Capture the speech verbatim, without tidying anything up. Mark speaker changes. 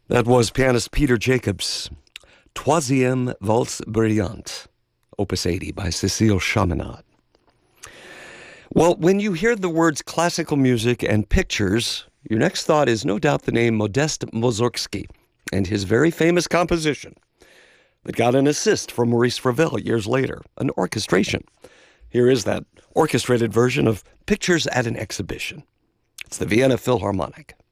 Speaker 1: That was pianist Peter Jacobs' Troisième Valse Brillante, Opus eighty by Cécile Chaminade. Well, when you hear the words classical music and pictures, your next thought is no doubt the name Modest Mussorgsky and his very famous composition that got an assist from Maurice Ravel years later, an orchestration. Here is that orchestrated version of Pictures at an Exhibition. It's the Vienna Philharmonic.